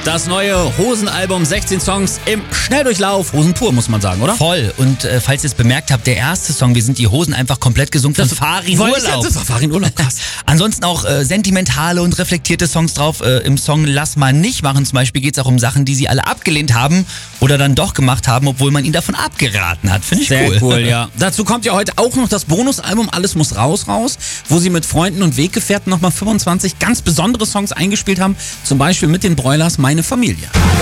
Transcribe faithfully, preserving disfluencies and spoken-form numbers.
Das neue Hosen-Album, sechzehn Songs im Schnelldurchlauf. Hosen pur, muss man sagen, oder? Voll. Und äh, falls ihr es bemerkt habt, der erste Song, wir sind die Hosen, einfach komplett gesungen von Farin Urlaub. Das war Farin Urlaub, krass. Ansonsten auch äh, sentimentale und reflektierte Songs drauf. Äh, Im Song Lass mal nicht machen zum Beispiel geht es auch um Sachen, die sie alle abgelehnt haben oder dann doch gemacht haben, obwohl man ihnen davon abgeraten hat. Finde ich Sehr cool. Sehr cool, ja. Dazu kommt ja heute auch noch das Bonusalbum Alles muss raus raus, wo sie mit Freunden und Weggefährten nochmal fünfundzwanzig ganz besondere Songs eingespielt haben. Zum Beispiel mit den Broilers Meine Familie.